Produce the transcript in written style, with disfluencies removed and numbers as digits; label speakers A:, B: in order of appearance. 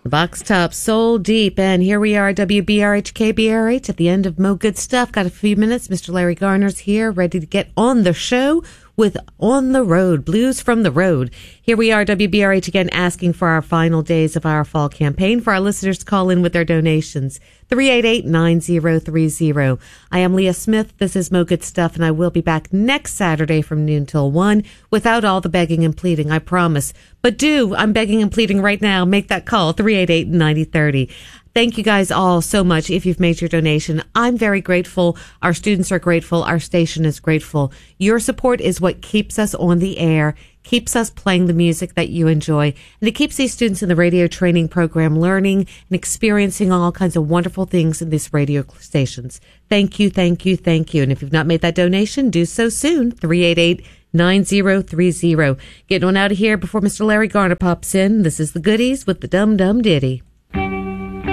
A: Box Top, Soul Deep, and here we are, WBRH, KBRH, at the end of Mo Good Stuff. Got a few minutes. Mr. Larry Garner's here, ready to get on the show with On the Road, Blues from the Road. Here we are, WBRH, again, asking for our final days of our fall campaign for our listeners to call in with their donations. 388-9030. I am Leah Smith. This is Mo Good Stuff, and I will be back next Saturday from noon till 1 without all the begging and pleading, I promise. But I'm begging and pleading right now. Make that call, 388-9030. Thank you guys all so much if you've made your donation. I'm very grateful. Our students are grateful. Our station is grateful. Your support is what keeps us on the air, keeps us playing the music that you enjoy, and it keeps these students in the radio training program learning and experiencing all kinds of wonderful things in these radio stations. Thank you, thank you, thank you. And if you've not made that donation, do so soon. 388-9030. Getting on out of here before Mr. Larry Garner pops in. This is the Goodies with the Dum Dum Ditty.